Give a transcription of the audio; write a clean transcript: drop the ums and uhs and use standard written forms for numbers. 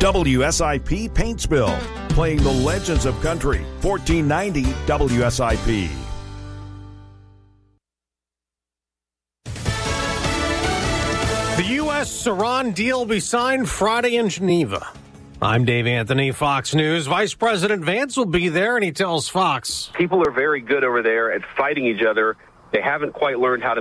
WSIP Paintsville, playing the legends of country. 1490 WSIP. The U.S.-Iran deal will be signed Friday in Geneva. I'm Dave Anthony, Fox News. Vice President Vance will be there, and he tells Fox. People are very good over there at fighting each other. They haven't quite learned how to